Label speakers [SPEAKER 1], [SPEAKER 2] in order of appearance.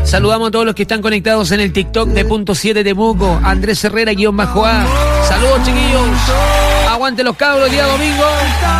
[SPEAKER 1] Saludamos a todos los que están conectados en el TikTok de Punto 7 Temuco. Andrés Herrera _A. Saludos, chiquillos. Aguante los cabros el día domingo.